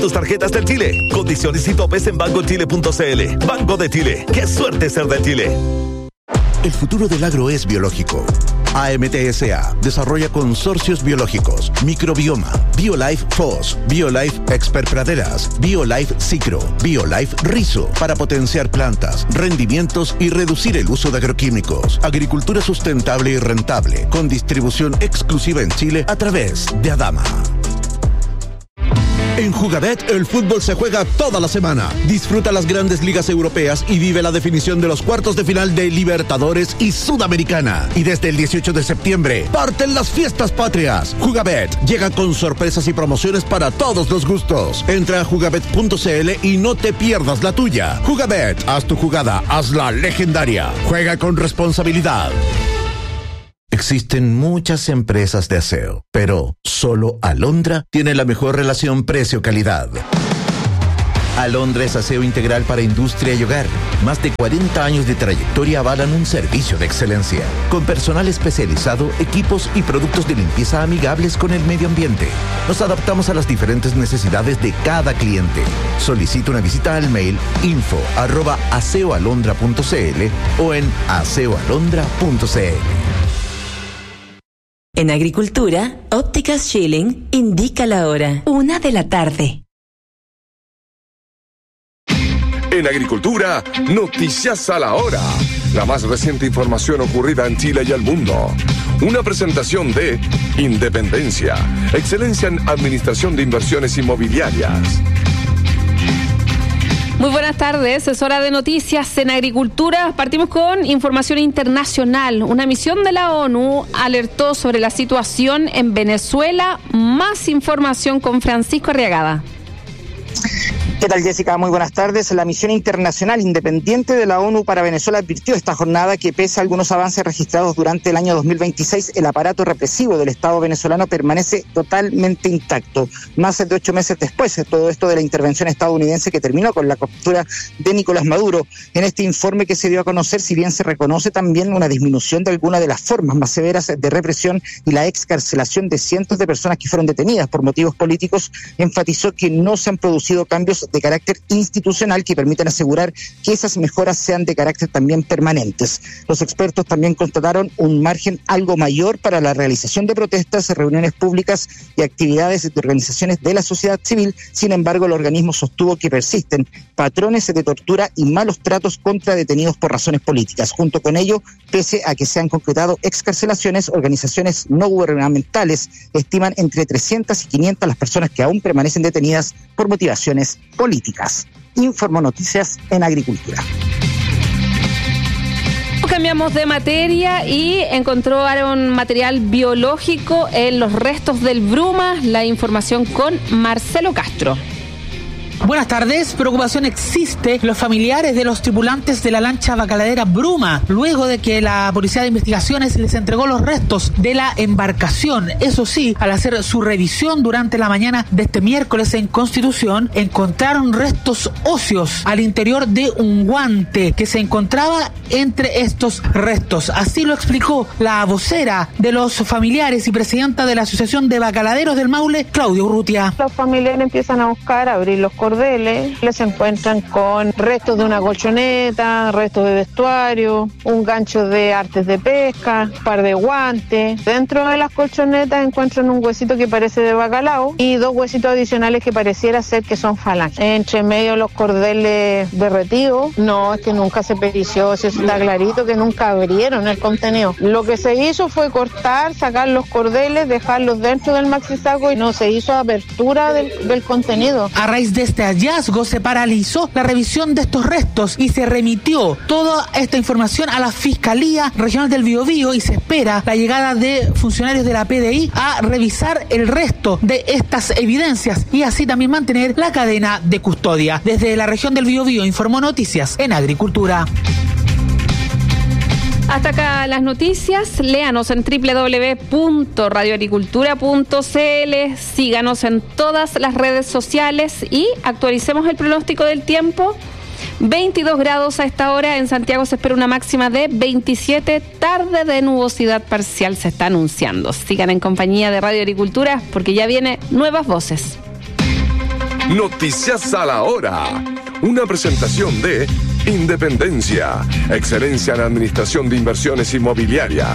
tus tarjetas del Chile. Condiciones y topes en bancochile.cl. Banco de Chile. ¡Qué suerte ser de Chile! El futuro del agro es biológico. AMTSA desarrolla consorcios biológicos, microbioma, BioLife FOS, BioLife Expert Praderas, BioLife Cicro, BioLife Rizo, para potenciar plantas, rendimientos y reducir el uso de agroquímicos. Agricultura sustentable y rentable, con distribución exclusiva en Chile a través de Adama. En Jugabet, el fútbol se juega toda la semana. Disfruta las grandes ligas europeas y vive la definición de los cuartos de final de Libertadores y Sudamericana. Y desde el 18 de septiembre, parten las fiestas patrias. Jugabet llega con sorpresas y promociones para todos los gustos. Entra a jugabet.cl y no te pierdas la tuya. Jugabet, haz tu jugada, hazla legendaria. Juega con responsabilidad. Existen muchas empresas de aseo, pero solo Alondra tiene la mejor relación precio-calidad. Alondra es aseo integral para industria y hogar. Más de 40 años de trayectoria avalan un servicio de excelencia, con personal especializado, equipos y productos de limpieza amigables con el medio ambiente. Nos adaptamos a las diferentes necesidades de cada cliente. Solicita una visita al mail info@aseoalondra.cl o en aseoalondra.cl. En Agricultura, Ópticas Schilling indica la hora, 1 de la tarde. En Agricultura, noticias a la hora. La más reciente información ocurrida en Chile y el mundo. Una presentación de Independencia, excelencia en administración de inversiones inmobiliarias. Muy buenas tardes, es hora de noticias en Agricultura. Partimos con información internacional. Una misión de la ONU alertó sobre la situación en Venezuela. Más información con Francisco Arriagada. ¿Qué tal, Jessica? Muy buenas tardes. La misión internacional independiente de la ONU para Venezuela advirtió esta jornada que, pese a algunos avances registrados durante el año 2026, el aparato represivo del Estado venezolano permanece totalmente intacto. Más de 8 meses después de todo esto de la intervención estadounidense que terminó con la captura de Nicolás Maduro. En este informe que se dio a conocer, si bien se reconoce también una disminución de algunas de las formas más severas de represión y la excarcelación de cientos de personas que fueron detenidas por motivos políticos, enfatizó que no se han producido cambios de carácter institucional que permitan asegurar que esas mejoras sean de carácter también permanentes. Los expertos también constataron un margen algo mayor para la realización de protestas, reuniones públicas y actividades de organizaciones de la sociedad civil. Sin embargo, el organismo sostuvo que persisten patrones de tortura y malos tratos contra detenidos por razones políticas. Junto con ello, pese a que se han concretado excarcelaciones, organizaciones no gubernamentales estiman entre 300 y 500 las personas que aún permanecen detenidas por motivaciones políticas. Informó Noticias en Agricultura. Cambiamos de materia y encontraron material biológico en los restos del Bruma. La información con Marcelo Castro. Buenas tardes. Preocupación existe en los familiares de los tripulantes de la lancha bacaladera Bruma, luego de que la Policía de Investigaciones les entregó los restos de la embarcación. Eso sí, al hacer su revisión durante la mañana de este miércoles en Constitución, encontraron restos óseos al interior de un guante que se encontraba entre estos restos. Así lo explicó la vocera de los familiares y presidenta de la Asociación de Bacaladeros del Maule, Claudia Urrutia. Los familiares empiezan a buscar, a abrir los cordeles, les encuentran con restos de una colchoneta, restos de vestuario, un gancho de artes de pesca, un par de guantes. Dentro de las colchonetas encuentran un huesito que parece de bacalao y 2 huesitos adicionales que pareciera ser que son falanges. Entre medio los cordeles derretidos, no, es que nunca se perició, eso está clarito que nunca abrieron el contenido. Lo que se hizo fue cortar, sacar los cordeles, dejarlos dentro del maxisaco y no se hizo apertura del contenido. A raíz de este hallazgo se paralizó la revisión de estos restos y se remitió toda esta información a la Fiscalía Regional del Biobío y se espera la llegada de funcionarios de la PDI a revisar el resto de estas evidencias y así también mantener la cadena de custodia. Desde la región del Biobío informó Noticias en Agricultura. Hasta acá las noticias. Léanos en www.radioagricultura.cl. Síganos en todas las redes sociales y actualicemos el pronóstico del tiempo. 22 grados a esta hora. En Santiago se espera una máxima de 27. Tarde de nubosidad parcial se está anunciando. Sigan en compañía de Radio Agricultura porque ya viene Nuevas Voces. Noticias a la Hora. Una presentación de Independencia, excelencia en administración de inversiones inmobiliarias.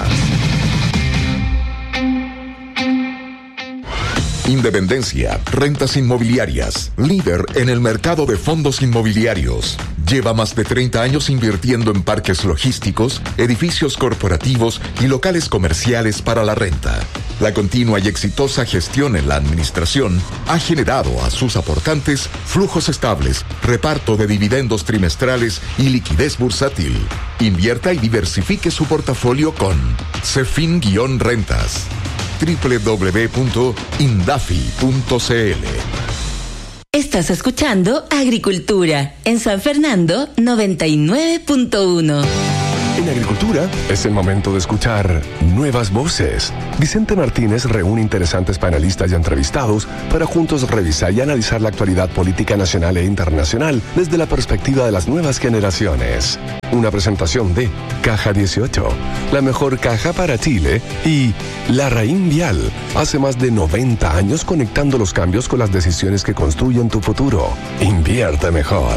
Independencia, rentas inmobiliarias, líder en el mercado de fondos inmobiliarios. Lleva más de 30 años invirtiendo en parques logísticos, edificios corporativos y locales comerciales para la renta. La continua y exitosa gestión en la administración ha generado a sus aportantes flujos estables, reparto de dividendos trimestrales y liquidez bursátil. Invierta y diversifique su portafolio con Cefin-Rentas. www.indafi.cl. Estás escuchando Agricultura en San Fernando 99.1. En Agricultura es el momento de escuchar nuevas voces. Vicente Martínez reúne interesantes panelistas y entrevistados para juntos revisar y analizar la actualidad política nacional e internacional desde la perspectiva de las nuevas generaciones. Una presentación de Caja 18, la mejor caja para Chile, y Larraín Vial, hace más de 90 años conectando los cambios con las decisiones que construyen tu futuro. Invierte mejor.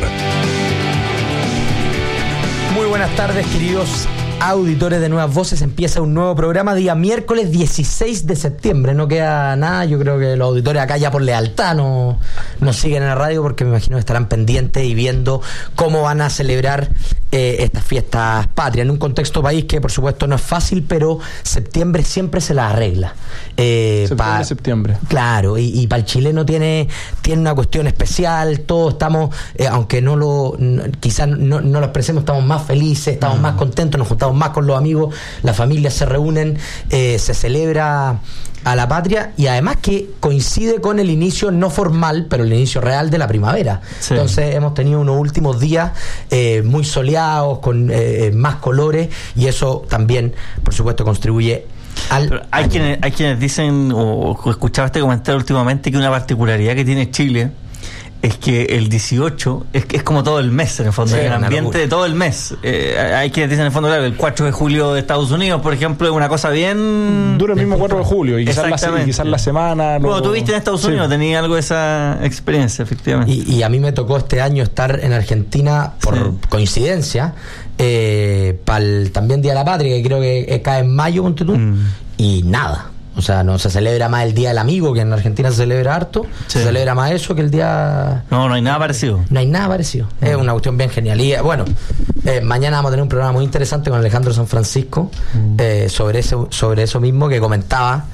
Muy buenas tardes, queridos auditores de Nuevas Voces. Empieza un nuevo programa día miércoles 16 de septiembre. No queda nada. Yo creo que los auditores acá ya por lealtad nos siguen en la radio, porque me imagino que estarán pendientes y viendo cómo van a celebrar estas fiestas patrias en un contexto país que por supuesto no es fácil, pero septiembre siempre se la arregla. Septiembre. Claro, y para el chileno tiene una cuestión especial. Todos estamos, aunque quizás no lo expresemos, estamos más felices, estamos más contentos, nos juntamos más con los amigos, las familias se reúnen, se celebra a la patria, y además que coincide con el inicio no formal, pero el inicio real de la primavera. Sí. Entonces hemos tenido unos últimos días muy soleados, con más colores, y eso también, por supuesto, contribuye al... Hay quienes dicen, o escuchaba este comentario últimamente, que una particularidad que tiene Chile es que el 18 es como todo el mes, en el fondo, el ambiente de todo el mes. Hay quienes dicen, en el fondo, claro, el 4 de julio de Estados Unidos, por ejemplo, es una cosa bien... Dura el mismo 4 de julio, y quizás la semana... Bueno, tú viste en Estados Unidos, tenías algo de esa experiencia, efectivamente. Y a mí me tocó este año estar en Argentina, por coincidencia, para el también Día de la Patria, que creo que cae en mayo, ponte tú, y nada. O sea, no se celebra más el Día del Amigo, que en Argentina se celebra harto. Sí. Se celebra más eso que el día... No hay nada parecido. No hay nada parecido. Es una cuestión bien genial. Y bueno, mañana vamos a tener un programa muy interesante con Alejandro San Francisco sobre eso mismo que comentaba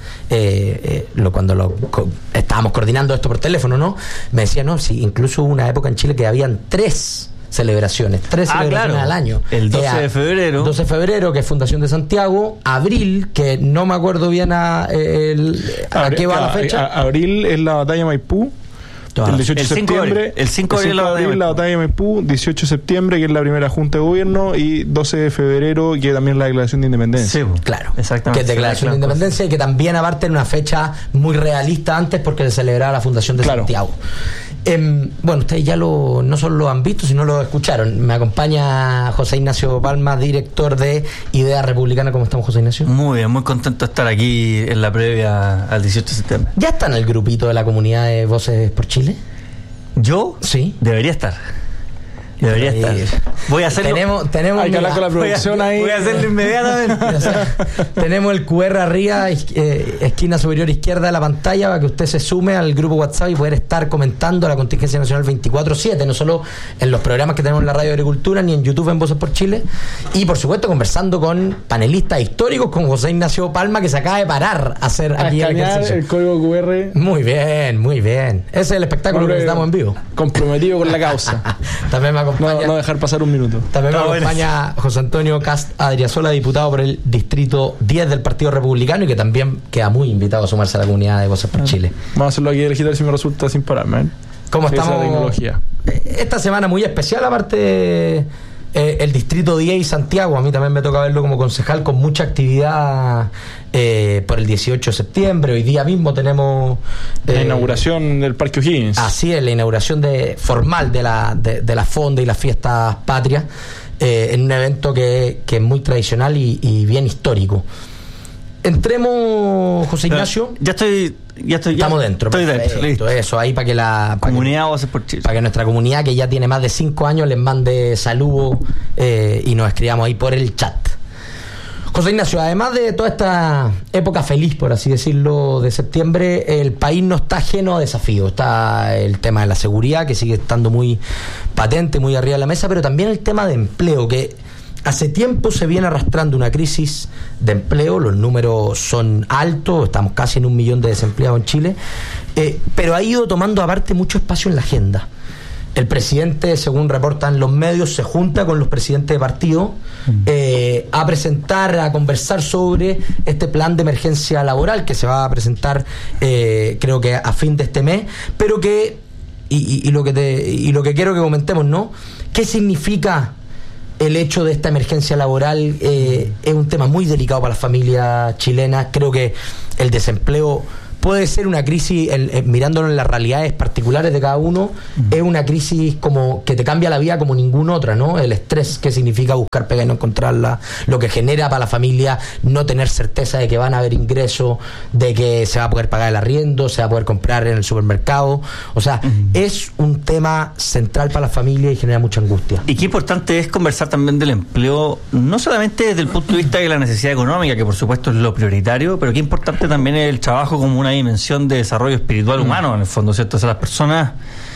cuando estábamos coordinando esto por teléfono, ¿no? Me decía, no, sí, incluso hubo una época en Chile que habían tres celebraciones al año. El 12 de febrero. 12 de febrero, que es Fundación de Santiago. Abril, que no me acuerdo bien a qué va la fecha. Abril es la batalla de Maipú. El 18 de septiembre. El 5 de abril la batalla de Maipú. 18 de septiembre, que es la primera Junta de Gobierno. Y 12 de febrero, que también es la Declaración de Independencia. Sí, claro. Exactamente. Que es Declaración de Independencia, y que también, aparte, en una fecha muy realista antes, porque se celebraba la Fundación de Santiago. Bueno, ustedes ya no solo lo han visto, sino lo escucharon. Me acompaña José Ignacio Palma, director de Idea Republicana. ¿Cómo estamos, José Ignacio? Muy bien, muy contento de estar aquí en la previa al 18 de septiembre. ¿Ya está en el grupito de la comunidad de Voces por Chile? ¿Yo? Sí. Debería estar. Voy a hacerlo. Tenemos hay que hablar con la producción ahí. Voy a hacerlo inmediatamente. Tenemos el QR arriba, esquina superior izquierda de la pantalla, para que usted se sume al grupo WhatsApp y poder estar comentando la contingencia nacional 24/7, no solo en los programas que tenemos en la Radio Agricultura, ni en YouTube en Voces por Chile, y por supuesto conversando con panelistas históricos, con José Ignacio Palma, que se acaba de parar a hacer aquí el código QR. Muy bien. Ese es el espectáculo que estamos en vivo. Comprometido con la causa. También me acompaña, no dejar pasar un minuto. También me acompaña José Antonio Cast Adriasola, diputado por el distrito 10 del Partido Republicano, y que también queda muy invitado a sumarse a la comunidad de Voces por Chile. Vamos a hacerlo aquí digital si me resulta sin pararme. ¿Cómo estamos? Esa tecnología. Esta semana muy especial, aparte el distrito 10 y Santiago. A mí también me toca verlo como concejal, con mucha actividad por el 18 de septiembre. Hoy día mismo tenemos la inauguración del Parque O'Higgins. Así es, la inauguración formal de la Fonda y las fiestas patrias, en un evento que es muy tradicional y bien histórico. Entremos, José Ignacio. Ya estoy Estamos dentro. Estoy dentro, listo. Eso, ahí para que la comunidad Voces por Chile. Para que nuestra comunidad, que ya tiene más de 5 años, les mande saludos y nos escribamos ahí por el chat. José Ignacio, además de toda esta época feliz, por así decirlo, de septiembre, el país no está ajeno a desafíos. Está el tema de la seguridad, que sigue estando muy patente, muy arriba de la mesa, pero también el tema de empleo, que hace tiempo se viene arrastrando una crisis de empleo. Los números son altos, estamos casi en 1 millón de desempleados en Chile, pero ha ido tomando aparte mucho espacio en la agenda. El presidente, según reportan los medios, se junta con los presidentes de partido a presentar, a conversar sobre este plan de emergencia laboral que se va a presentar creo que a fin de este mes, pero que lo que quiero que comentemos, ¿no? ¿Qué significa el hecho de esta emergencia laboral? Es un tema muy delicado para las familias chilenas. Creo que el desempleo puede ser una crisis, mirándolo en las realidades particulares de cada uno, es una crisis como que te cambia la vida como ninguna otra, ¿no? El estrés que significa buscar pega y no encontrarla, lo que genera para la familia no tener certeza de que van a haber ingresos, de que se va a poder pagar el arriendo, se va a poder comprar en el supermercado. O sea, es un tema central para la familia y genera mucha angustia. Y qué importante es conversar también del empleo, no solamente desde el punto de vista de la necesidad económica, que por supuesto es lo prioritario, pero qué importante también es el trabajo como una dimensión de desarrollo espiritual humano, en el fondo, ¿cierto? O sea, las personas...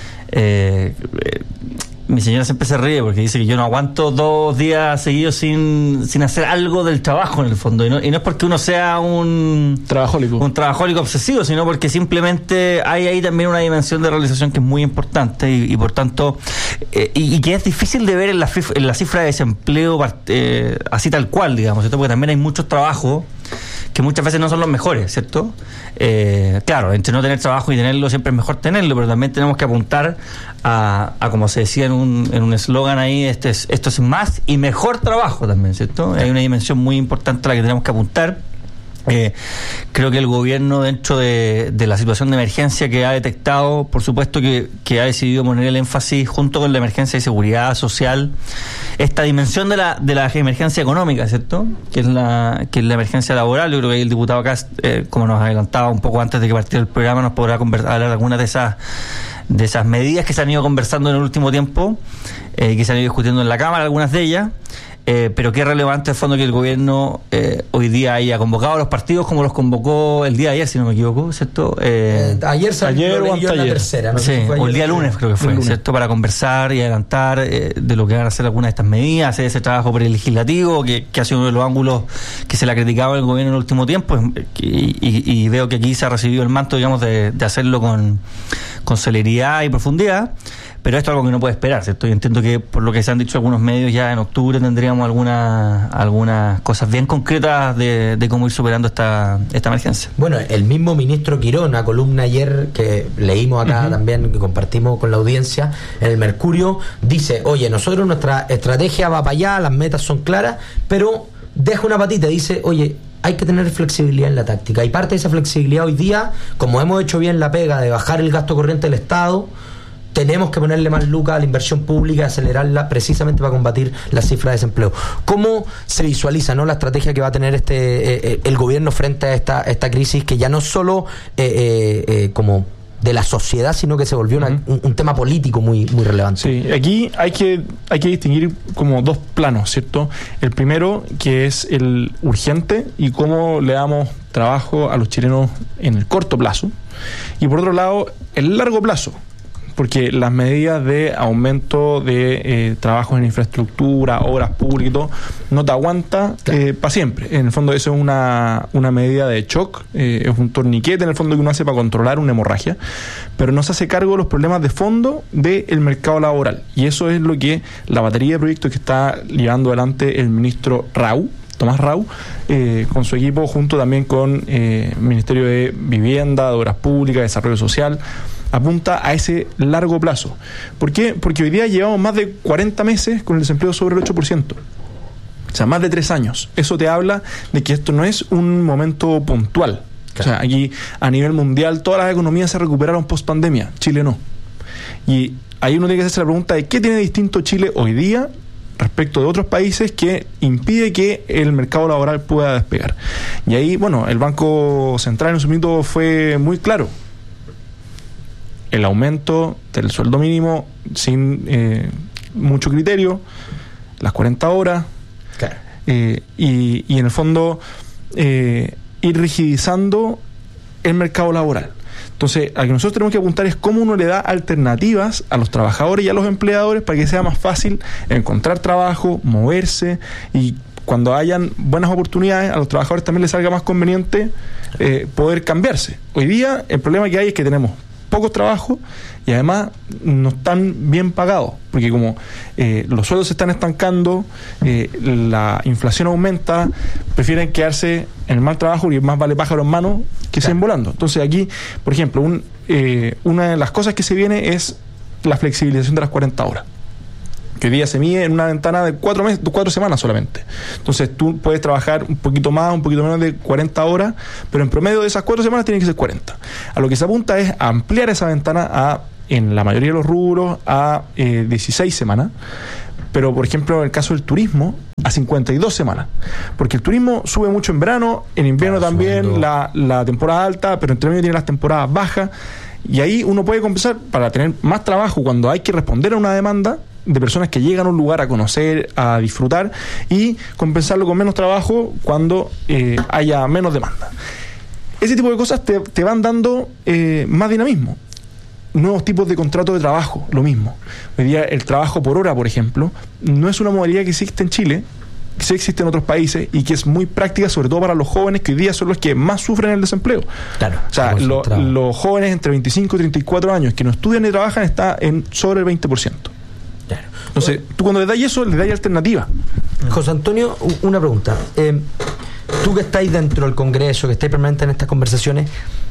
mi señora siempre se ríe porque dice que yo no aguanto 2 días seguidos sin hacer algo del trabajo, en el fondo, y no es porque uno sea un trabajólico obsesivo, sino porque simplemente hay ahí también una dimensión de realización que es muy importante y por tanto y que es difícil de ver en la cifra de desempleo así tal cual, digamos, ¿cierto? Porque también hay muchos trabajos que muchas veces no son los mejores, ¿cierto? Claro, entre no tener trabajo y tenerlo siempre es mejor tenerlo, pero también tenemos que apuntar a como se decía en un eslogan ahí, esto es más y mejor trabajo también, ¿cierto? Hay una dimensión muy importante a la que tenemos que apuntar. Creo que el gobierno, dentro de la situación de emergencia que ha detectado, por supuesto que ha decidido poner el énfasis junto con la emergencia de seguridad social, esta dimensión de la emergencia económica, ¿cierto? Que es la emergencia laboral. Yo creo que el diputado acá, como nos adelantaba un poco antes de que partiera el programa, nos podrá hablar de algunas de esas medidas que se han ido conversando en el último tiempo, que se han ido discutiendo en la Cámara, algunas de ellas. Pero qué relevante el fondo que el gobierno hoy día haya convocado a los partidos como los convocó el día de ayer, si no me equivoco, ¿cierto? Ayer o anteayer. La tercera, no sé si fue o el día lunes creo que fue, ¿cierto? Para conversar y adelantar de lo que van a hacer algunas de estas medidas, hacer ese trabajo prelegislativo que ha sido uno de los ángulos que se le ha criticado al gobierno en el último tiempo, y veo que aquí se ha recibido el manto, digamos, de hacerlo con celeridad y profundidad. Pero esto es algo que no puede esperar, ¿cierto? Yo entiendo que por lo que se han dicho algunos medios, ya en octubre tendríamos algunas cosas bien concretas de cómo ir superando esta emergencia. Bueno, el mismo ministro Quirón, una columna ayer que leímos acá también, que compartimos con la audiencia, en el Mercurio, dice, oye, nosotros nuestra estrategia va para allá, las metas son claras, pero deja una patita, dice, oye, hay que tener flexibilidad en la táctica. Y parte de esa flexibilidad hoy día, como hemos hecho bien la pega de bajar el gasto corriente del Estado, tenemos que ponerle más lucas a la inversión pública, acelerarla precisamente para combatir las cifras de desempleo. ¿Cómo se visualiza, no, la estrategia que va a tener el gobierno frente a esta crisis, que ya no solo como de la sociedad, sino que se volvió un tema político muy, muy relevante? Sí, aquí hay que distinguir como 2 planos, ¿cierto? El primero, que es el urgente y cómo le damos trabajo a los chilenos en el corto plazo, y por otro lado, el largo plazo, porque las medidas de aumento de trabajos en infraestructura, obras públicas y todo, no te aguanta para siempre. En el fondo eso es una medida de shock, es un torniquete en el fondo que uno hace para controlar una hemorragia, pero no se hace cargo de los problemas de fondo del mercado laboral. Y eso es lo que la batería de proyectos que está llevando adelante el ministro Tomás Rau, con su equipo, junto también con el Ministerio de Vivienda, de Obras Públicas, Desarrollo Social, apunta a ese largo plazo. ¿Por qué? Porque hoy día llevamos más de 40 meses con el desempleo sobre el 8%. O sea, más de 3 años. Eso te habla de que esto no es un momento puntual. Claro. O sea, aquí a nivel mundial todas las economías se recuperaron post pandemia. Chile no. Y ahí uno tiene que hacerse la pregunta de qué tiene distinto Chile hoy día respecto de otros países que impide que el mercado laboral pueda despegar. Y ahí, bueno, el Banco Central en su momento fue muy claro. El aumento del sueldo mínimo sin mucho criterio, las 40 horas, claro. Y en el fondo ir rigidizando el mercado laboral. Entonces, a lo que nosotros tenemos que apuntar es cómo uno le da alternativas a los trabajadores y a los empleadores para que sea más fácil encontrar trabajo, moverse, y cuando hayan buenas oportunidades, a los trabajadores también les salga más conveniente poder cambiarse. Hoy día el problema que hay es que tenemos pocos trabajos y además no están bien pagados, porque como los sueldos se están estancando, la inflación aumenta, prefieren quedarse en el mal trabajo y más vale pájaro en mano que siguen volando. Entonces aquí, por ejemplo, una de las cosas que se viene es la flexibilización de las 40 horas, que hoy día se mide en una ventana de 4 semanas solamente. Entonces tú puedes trabajar un poquito más, un poquito menos de 40 horas, pero en promedio de esas 4 semanas tienen que ser 40. A lo que se apunta es ampliar esa ventana en la mayoría de los rubros a 16 semanas, pero por ejemplo en el caso del turismo a 52 semanas, porque el turismo sube mucho en verano, en invierno también la temporada alta, pero entre medio tiene las temporadas bajas, y ahí uno puede compensar para tener más trabajo cuando hay que responder a una demanda de personas que llegan a un lugar a conocer, a disfrutar, y compensarlo con menos trabajo cuando haya menos demanda. Ese tipo de cosas te van dando más dinamismo. Nuevos tipos de contratos de trabajo, lo mismo. Hoy día el trabajo por hora, por ejemplo, no es una modalidad que existe en Chile, que sí existe en otros países y que es muy práctica, sobre todo para los jóvenes, que hoy día son los que más sufren el desempleo. Claro. O sea, los jóvenes entre 25 y 34 años que no estudian ni trabajan está sobre el 20%. Claro. Entonces, tú cuando le das eso, le das alternativa. José Antonio, una pregunta. Tú que estáis dentro del Congreso, que estáis permanente en estas conversaciones,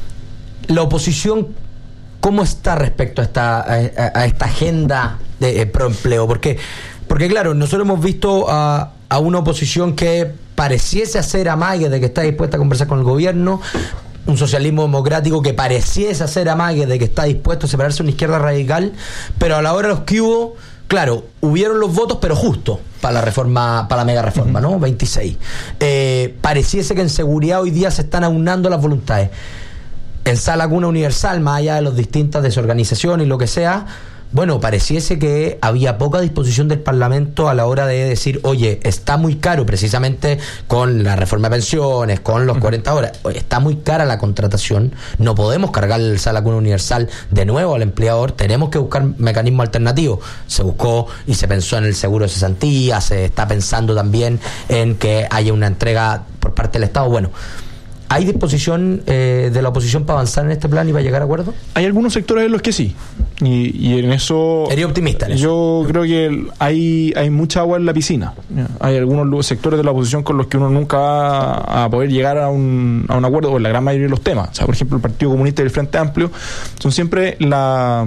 la oposición, ¿cómo está respecto a esta agenda de proempleo? Porque claro, nosotros hemos visto a una oposición que pareciese hacer amague de que está dispuesta a conversar con el gobierno, un socialismo democrático que pareciese hacer amague de que está dispuesto a separarse de una izquierda radical, pero a la hora de los que hubo, claro, hubieron los votos, pero justo para la reforma, para la mega reforma, ¿no? 26. Pareciese que en seguridad hoy día se están aunando las voluntades. En Sala Cuna Universal, más allá de las distintas desorganizaciones y lo que sea, bueno, pareciese que había poca disposición del Parlamento a la hora de decir, oye, está muy caro, precisamente con la reforma de pensiones, con los 40 horas, oye, está muy cara la contratación, no podemos cargar el Sala Cuna Universal de nuevo al empleador, tenemos que buscar mecanismos alternativos. Se buscó y se pensó en el seguro de cesantía, se está pensando también en que haya una entrega por parte del Estado. Bueno, ¿hay disposición de la oposición para avanzar en este plan y para llegar a acuerdo? Hay algunos sectores en los que sí. Y en eso... ¿Eres optimista en eso? Yo creo que hay mucha agua en la piscina. Hay algunos sectores de la oposición con los que uno nunca va a poder llegar a un acuerdo, o en la gran mayoría de los temas. O sea, por ejemplo, el Partido Comunista y el Frente Amplio son siempre la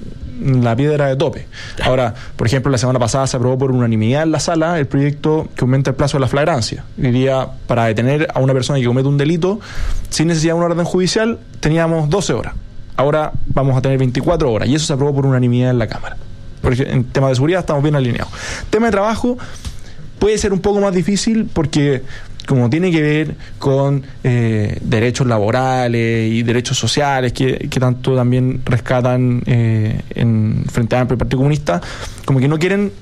piedra de tope. Ahora, por ejemplo, la semana pasada se aprobó por unanimidad en la sala el proyecto que aumenta el plazo de la flagrancia. Diría, para detener a una persona que comete un delito sin necesidad de una orden judicial, teníamos 12 horas. Ahora vamos a tener 24 horas, y eso se aprobó por unanimidad en la Cámara. Porque en tema de seguridad estamos bien alineados. Tema de trabajo puede ser un poco más difícil porque, como tiene que ver con derechos laborales y derechos sociales que tanto también rescatan en Frente Amplio y Partido Comunista, como que no quieren,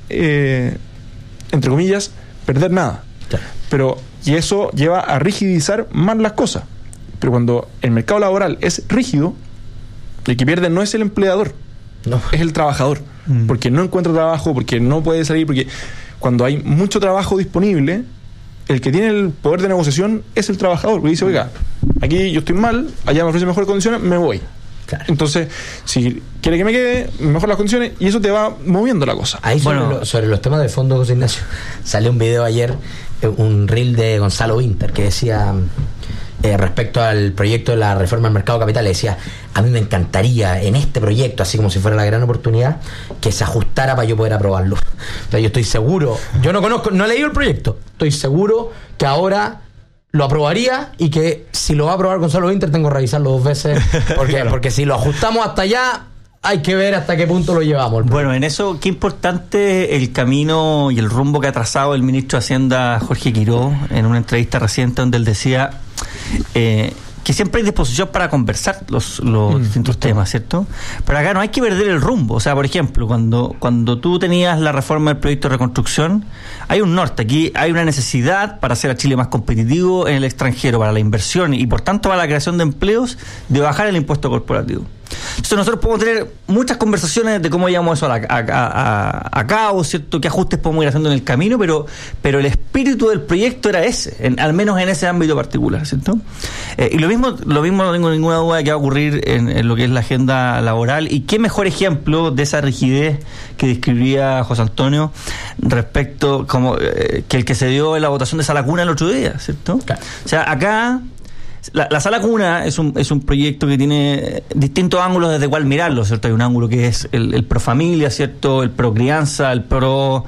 entre comillas, perder nada. Claro. Y eso lleva a rigidizar más las cosas. Pero cuando el mercado laboral es rígido, el que pierde no es el empleador, no, es el trabajador. Porque no encuentra trabajo, porque no puede salir, porque cuando hay mucho trabajo disponible, el que tiene el poder de negociación es el trabajador, porque dice, oiga, aquí yo estoy mal, allá me ofrecen mejores condiciones, me voy. Claro. Entonces, si quiere que me quede, mejor las condiciones, y eso te va moviendo la cosa. Ahí sobre los temas de fondo, José Ignacio, salió un video ayer, un reel de Gonzalo Winter, que decía, respecto al proyecto de la reforma del mercado de capitales, decía, a mí me encantaría en este proyecto, así como si fuera la gran oportunidad, que se ajustara para yo poder aprobarlo. O sea, yo estoy seguro, yo no he leído el proyecto, estoy seguro que ahora lo aprobaría, y que si lo va a aprobar Gonzalo Winter tengo que revisarlo 2 veces, porque si lo ajustamos hasta allá, hay que ver hasta qué punto lo llevamos. Bueno, en eso, qué importante el camino y el rumbo que ha trazado el ministro de Hacienda, Jorge Quiró, en una entrevista reciente donde él decía que siempre hay disposición para conversar los distintos temas, ¿cierto? Pero acá no hay que perder el rumbo. O sea, por ejemplo, cuando tú tenías la reforma del proyecto de reconstrucción, hay un norte. Aquí hay una necesidad para hacer a Chile más competitivo en el extranjero, para la inversión y por tanto para la creación de empleos, de bajar el impuesto corporativo. Entonces nosotros podemos tener muchas conversaciones de cómo llevamos eso a cabo, ¿cierto? Qué ajustes podemos ir haciendo en el camino, pero el espíritu del proyecto era ese, al menos en ese ámbito particular, ¿cierto? Y lo mismo no tengo ninguna duda de que va a ocurrir en lo que es la agenda laboral. Y qué mejor ejemplo de esa rigidez que describía José Antonio respecto que el que se dio en la votación de Sala Cuna el otro día, ¿cierto? Claro. O sea, acá la Sala Cuna es un proyecto que tiene distintos ángulos desde cuál mirarlo, ¿cierto? Hay un ángulo que es el pro familia, ¿cierto? El pro crianza, el pro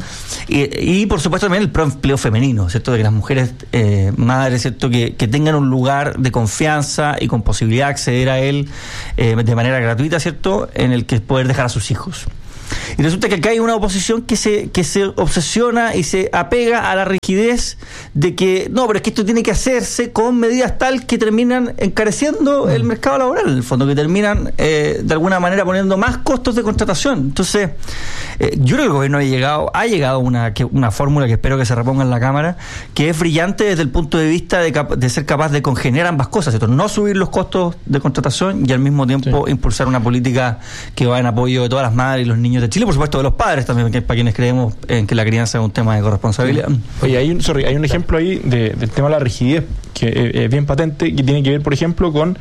y por supuesto también el pro empleo femenino, ¿cierto? De que las mujeres madres, ¿cierto? Que tengan un lugar de confianza y con posibilidad de acceder a él de manera gratuita, ¿cierto? En el que poder dejar a sus hijos. Y resulta que acá hay una oposición que se obsesiona y se apega a la rigidez de que no, pero es que esto tiene que hacerse con medidas tal que terminan encareciendo el mercado laboral, en el fondo, que terminan de alguna manera poniendo más costos de contratación. Entonces, yo creo que el gobierno ha llegado a una fórmula que espero que se reponga en la Cámara, que es brillante desde el punto de vista de ser capaz de congeniar ambas cosas, ¿cierto? No subir los costos de contratación y al mismo tiempo impulsar una política que va en apoyo de todas las madres y los niños de Chile, por supuesto de los padres también, para quienes creemos en que la crianza es un tema de corresponsabilidad. Oye, hay un ejemplo ahí del tema de la rigidez que es bien patente, que tiene que ver, por ejemplo, con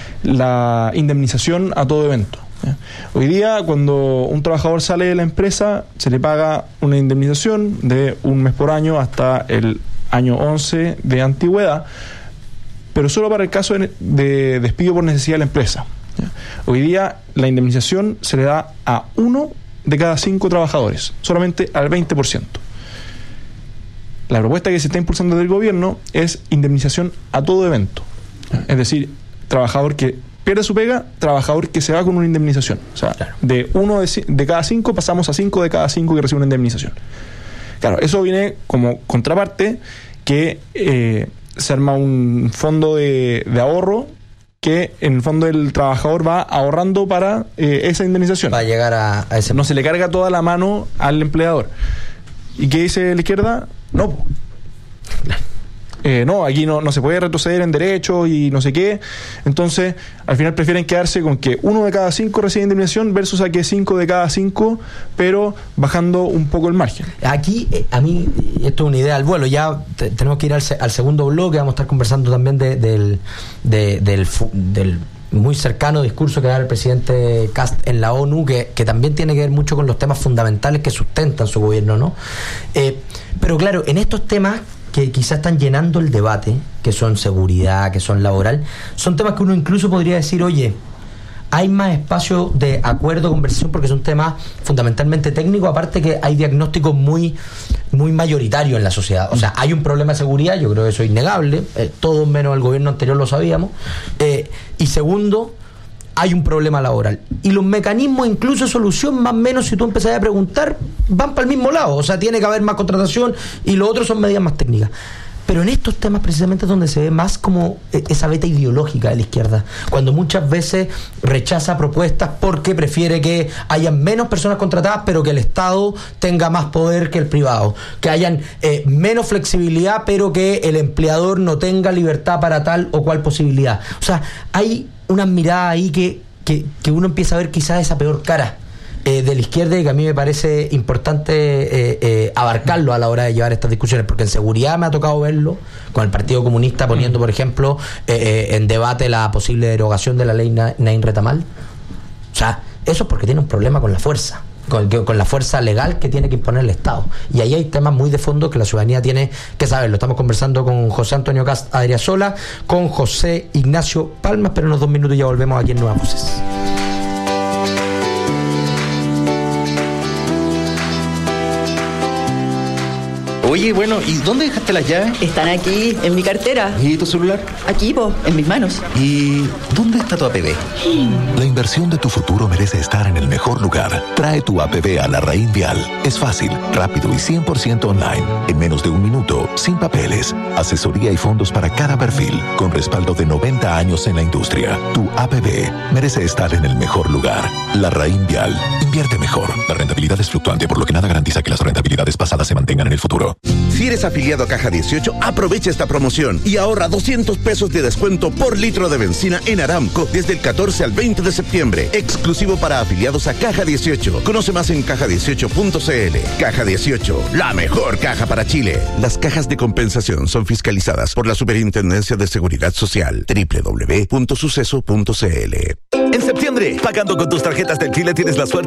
la indemnización a todo evento. Hoy día, cuando un trabajador sale de la empresa, se le paga una indemnización de un mes por año hasta el año 11 de antigüedad, pero solo para el caso de despido por necesidad de la empresa. Hoy día la indemnización se le da a 1 de cada 5 trabajadores, solamente al 20%. La propuesta que se está impulsando del gobierno es indemnización a todo evento. Es decir, trabajador que pierde su pega, trabajador que se va con una indemnización. O sea, claro, de 1 de cada 5 pasamos a 5 de cada 5 que reciben una indemnización. Claro, eso viene como contraparte que se arma un fondo de ahorro que en el fondo el trabajador va ahorrando para esa indemnización. Para llegar a ese... No se le carga toda la mano al empleador. ¿Y qué dice la izquierda? No. No, aquí no se puede retroceder en derechos y no sé qué. Entonces, al final prefieren quedarse con que 1 de cada 5 recibe indemnización versus a que 5 de cada 5, pero bajando un poco el margen. Aquí, a mí, esto es una idea al vuelo. Ya tenemos que ir al segundo bloque. Vamos a estar conversando también del muy cercano discurso que da el presidente Kast en la ONU, que también tiene que ver mucho con los temas fundamentales que sustentan su gobierno, ¿no? Pero claro, en estos temas que quizás están llenando el debate, que son seguridad, que son laboral, son temas que uno incluso podría decir, oye, hay más espacio de acuerdo, conversación, porque es un tema fundamentalmente técnico, aparte que hay diagnósticos muy mayoritarios en la sociedad. O sea, hay un problema de seguridad, yo creo que eso es innegable, todos menos el gobierno anterior lo sabíamos, y segundo, hay un problema laboral. Y los mecanismos, incluso de solución, más o menos, si tú empezás a preguntar, van para el mismo lado. O sea, tiene que haber más contratación y lo otro son medidas más técnicas. Pero en estos temas precisamente es donde se ve más como esa beta ideológica de la izquierda, cuando muchas veces rechaza propuestas porque prefiere que hayan menos personas contratadas, pero que el Estado tenga más poder que el privado, que hayan menos flexibilidad, pero que el empleador no tenga libertad para tal o cual posibilidad. O sea, hay una mirada ahí que uno empieza a ver quizás esa peor cara de la izquierda, y que a mí me parece importante abarcarlo a la hora de llevar estas discusiones, porque en seguridad me ha tocado verlo con el Partido Comunista poniendo, por ejemplo, en debate la posible derogación de la ley Nain Retamal. O sea, eso es porque tiene un problema con la fuerza, con la fuerza legal que tiene que imponer el Estado. Y ahí hay temas muy de fondo que la ciudadanía tiene que saber. Lo estamos conversando con José Antonio Kast Adriasola, con José Ignacio Palmas, pero en unos 2 minutos ya volvemos aquí en Nuevas Voces. Oye, bueno, ¿y dónde dejaste las llaves? Están aquí, en mi cartera. ¿Y tu celular? Aquí, en mis manos. ¿Y dónde está tu APB? La inversión de tu futuro merece estar en el mejor lugar. Trae tu APB a Larraín Vial. Es fácil, rápido y 100% online. En menos de un minuto, sin papeles. Asesoría y fondos para cada perfil, con respaldo de 90 años en la industria. Tu APB merece estar en el mejor lugar. Larraín Vial. Invierte mejor. La rentabilidad es fluctuante, por lo que nada garantiza que las rentabilidades pasadas se mantengan en el futuro. Si eres afiliado a Caja 18, aprovecha esta promoción y ahorra 200 pesos de descuento por litro de benzina en Aramco desde el 14 al 20 de septiembre. Exclusivo para afiliados a Caja 18. Conoce más en caja18.cl. Caja 18, la mejor caja para Chile. Las cajas de compensación son fiscalizadas por la Superintendencia de Seguridad Social. www.suceso.cl. En septiembre, pagando con tus tarjetas del Chile tienes la suerte